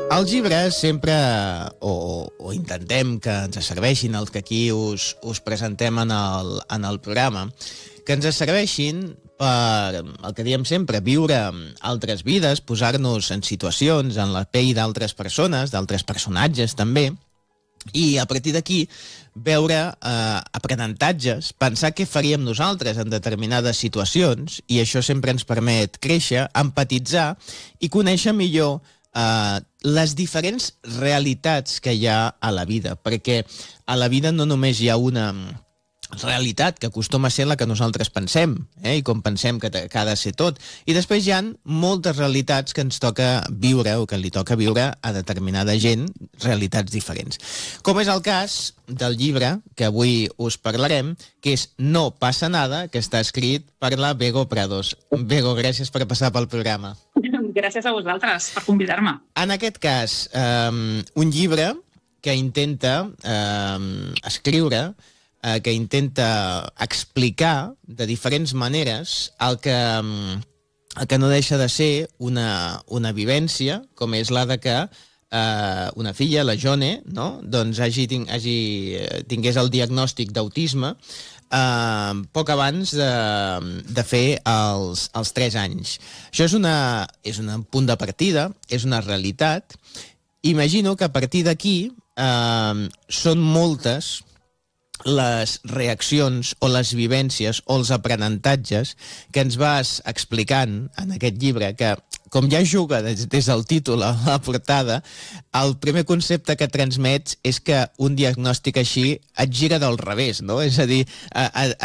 Els llibres sempre, o intentem que ens serveixin els que aquí us presentem en el programa, que ens serveixin per, el que diem sempre, viure altres vides, posar-nos en situacions, en la pell d'altres persones, d'altres personatges també, i a partir d'aquí veure aprenentatges, pensar què faríem nosaltres en determinades situacions, i això sempre ens permet créixer, empatitzar i conèixer millor les diferents realitats que hi ha a la vida, perquè a la vida no només hi ha una realitat que acostuma a ser la que nosaltres pensem, i com pensem que ha de ser tot, i després hi ha moltes realitats que ens toca viure o que li toca viure a determinada gent, realitats diferents. Com és el cas del llibre que avui us parlarem, que és No passa nada, que està escrit per la Bego Prados. Bego, gràcies per passar pel programa. Gràcies a vosaltres per convidar-me. En aquest cas, un llibre que intenta escriure, que intenta explicar de diferents maneres el que no deixa de ser una vivència, com és la de que una filla, la Jone, no? Doncs tingués el diagnòstic d'autisme poc abans de fer els 3 anys. Això és un punt de partida, és una realitat. Imagino que a partir d'aquí són moltes les reaccions o les vivències o els aprenentatges que ens vas explicant en aquest llibre, que com ja juga des del títol a la portada, el primer concepte que transmets és que un diagnòstic així et gira del revés, no? És a dir,